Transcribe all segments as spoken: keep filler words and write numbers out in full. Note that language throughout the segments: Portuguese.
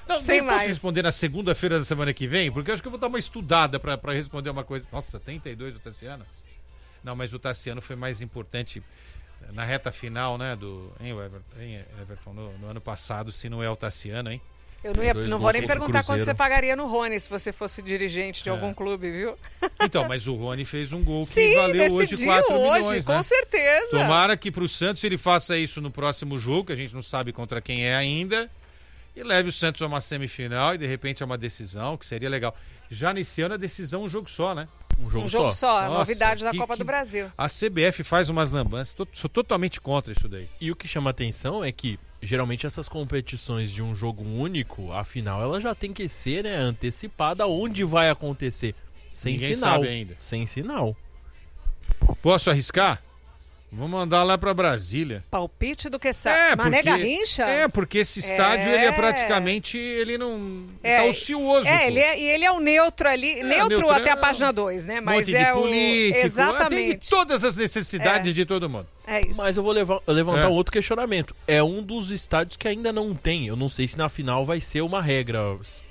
Não, Sem nem posso mais. responder na segunda-feira da semana que vem, porque eu acho que eu vou dar uma estudada pra, pra responder uma coisa. Nossa, trinta e dois o Tassiano? Não, mas o Tassiano foi mais importante na reta final, né, do... Hein, Everton, hein, Everton no, no ano passado, se não é o Tassiano, hein? Eu não, ia, Dois não vou gols nem contra o perguntar quanto Cruzeiro. você pagaria no Rony se você fosse dirigente de É. algum clube, viu? Então, mas o Rony fez um gol que Sim, valeu hoje decidiu quatro hoje, milhões, com né? certeza. Tomara que pro Santos ele faça isso no próximo jogo, que a gente não sabe contra quem é ainda, e leve o Santos a uma semifinal e de repente a uma decisão, que seria legal. Já nesse ano a decisão é um jogo só, né? Um jogo, Um jogo só. só, a Nossa, novidade da que- Copa que- do Brasil. A C B F faz umas lambanças, tô- sou totalmente contra isso daí. E o que chama atenção é que, geralmente, essas competições de um jogo único, afinal, ela já tem que ser, né, antecipada onde vai acontecer. Sem Ninguém sinal. sabe ainda. Sem sinal. Posso arriscar? Vou mandar lá pra Brasília. Palpite do que sabe. É, Mané porque- Garrincha? É, porque esse estádio, É. ele é praticamente, ele não... É, tá ocioso. É, pô. ele é, e ele é o neutro ali, neutro neutro até é a página dois, né? Um Mas monte é de o... político, Exatamente. atende todas as necessidades É. de todo mundo. É isso. Mas eu vou levar- levantar É. um outro questionamento. É um dos estádios que ainda não tem. Eu não sei se na final vai ser uma regra.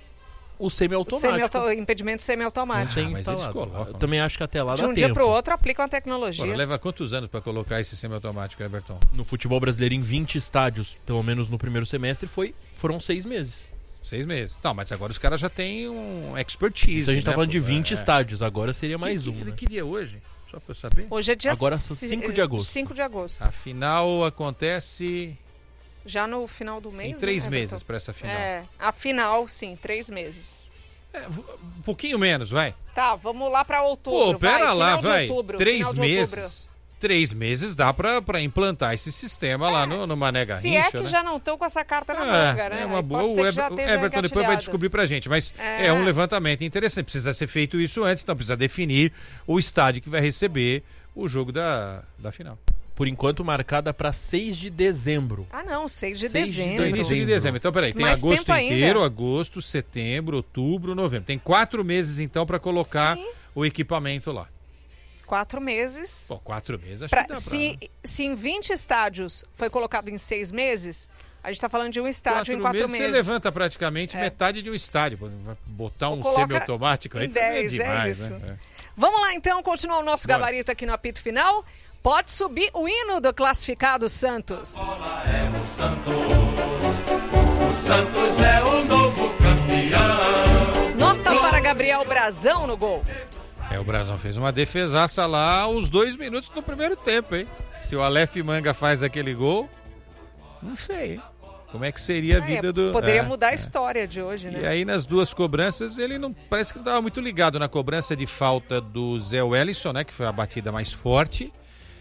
O semi-automático. Semi-auto- impedimento semi-automático. Tem Ah, mas eles instalado. colocam. Eu também acho que até lá De dá um dia tempo. para o outro aplicam a tecnologia. Agora, leva quantos anos pra colocar esse semiautomático, Everton? No futebol brasileiro, em vinte estádios, pelo menos no primeiro semestre, foi, foram seis meses. Seis meses. Não, mas agora os caras já têm um expertise. Se a gente tá né, falando de pô? vinte É. estádios, agora seria mais que, um. que, né? que dia é hoje? Só pra eu saber. Hoje é dia Agora são ci- cinco de agosto. cinco de agosto. A final acontece Já no final do mês, em três né, meses Everton? pra essa final. É, a final, sim, três meses. É, um pouquinho menos, vai. Tá, vamos lá para outubro. Pô, pera vai, lá, final de vai. outubro, Três final de outubro. meses. Três meses dá pra, pra implantar esse sistema lá no, no Mané Garrincha, Se é que né? já não estão com essa carta na É, manga, né? é uma Aí boa. pode O ser que Ever- já o esteja Everton depois vai engatilhado. descobrir pra gente, mas é. É. um levantamento interessante. Precisa ser feito isso antes, então precisa definir o estádio que vai receber o jogo da, da final. Por enquanto, marcada para seis de dezembro. Ah, não, seis de seis de dezembro. Início de Dezembro. dezembro. Então, peraí, tem Mais agosto tempo ainda. inteiro, agosto, setembro, outubro, novembro. Tem quatro meses, então, pra colocar Sim. o equipamento lá. Quatro meses. Pô, quatro meses, acho Pra- que dá pra... se, se em vinte estádios foi colocado em seis meses, a gente tá falando de um estádio em quatro meses. Você levanta praticamente É. metade de um estádio. Pô, vai botar Ou um coloca semi-automático aí em também dez, é é demais, isso. né? É. Vamos lá, então, continuar o nosso Bora. gabarito aqui no apito final. Pode subir o hino do classificado Santos. O Santos é o novo campeão. Nota para Gabriel Brazão no gol. É, o Brasão fez uma defesaça lá os dois minutos do primeiro tempo, hein? Se o Aleph Manga faz aquele gol, não sei, hein? Como é que seria a vida É, do... poderia é, mudar a é. história de hoje, né? E aí nas duas cobranças ele não parece que não estava muito ligado na cobrança de falta do Zé Wellison, né, que foi a batida mais forte.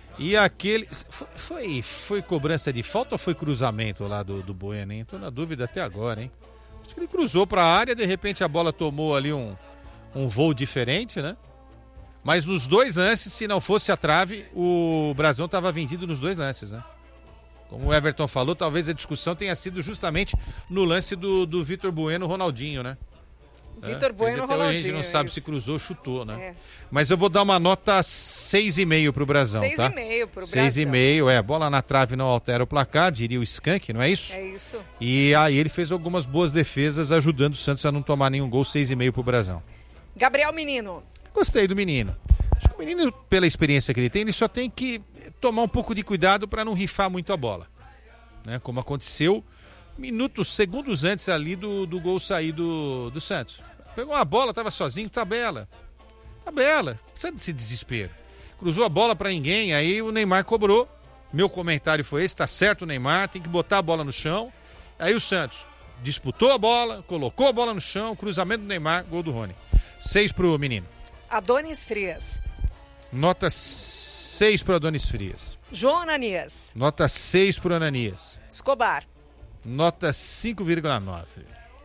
E aquele foi foi, foi cobrança de falta ou foi cruzamento lá do do Bueno, hein? Tô na dúvida até agora, hein? Acho que ele cruzou para a área, de repente a bola tomou ali um um voo diferente, né? Mas nos dois lances, se não fosse a trave, o Brasão estava vendido nos dois lances, né? Como o Everton falou, talvez a discussão tenha sido justamente no lance do, do Vitor Bueno Ronaldinho, né? Vitor É, Bueno até hoje Ronaldinho. A gente não sabe isso. se cruzou ou chutou, né? É. Mas eu vou dar uma nota seis e meio pro Brasão, Seis tá? e meio pro seis e Brasão. meio, é. Bola na trave não altera o placar, diria o Skank, não é isso? É isso. E aí ele fez algumas boas defesas, ajudando o Santos a não tomar nenhum gol, seis e meio pro Brasão. Gabriel Menino. Gostei do menino. Acho que o menino, pela experiência que ele tem, ele só tem que tomar um pouco de cuidado para não rifar muito a bola. Né? Como aconteceu minutos, segundos antes ali do, do gol sair do, do Santos. Pegou uma bola, estava sozinho, tabela. Tabela, não precisa desse desespero. Cruzou a bola para ninguém, aí o Neymar cobrou. Meu comentário foi esse, tá certo o Neymar, tem que botar a bola no chão. Aí o Santos disputou a bola, colocou a bola no chão, cruzamento do Neymar, gol do Rony. Seis pro menino. Adonis Frias. Nota seis pro Adonis Frias. João Ananias. Nota seis pro Ananias. Escobar. Nota cinco vírgula nove.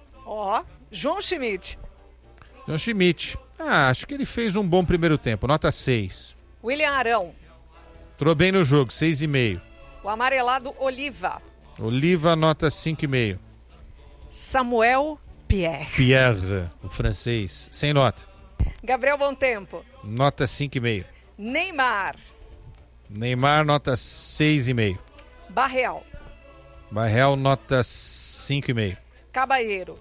Ó, João Schmidt. João Schmidt. Ah, acho que ele fez um bom primeiro tempo. Nota seis. William Arão. Entrou bem no jogo, seis e meio. O amarelado Oliva. Oliva, nota cinco e meio. Samuel Pierre. Pierre, o francês, sem nota. Gabriel Bontempo. Nota cinco e meio. Neymar. Neymar, nota seis e meio. Barreal. Barreal, nota cinco e meio. Cabalheiro.